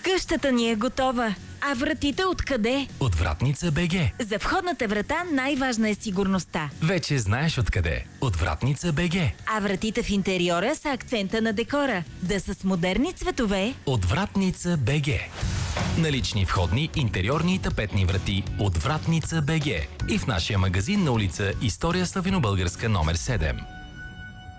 Къщата ни е готова. А вратите откъде? От Вратница БГ. За входната врата най-важна е сигурността. Вече знаеш откъде. От Вратница БГ. А вратите в интериора са акцента на декора. Да са с модерни цветове. От Вратница БГ. Налични входни, интериорни и тапетни врати от Вратница БГ. И в нашия магазин на улица История Славянобългарска номер 7.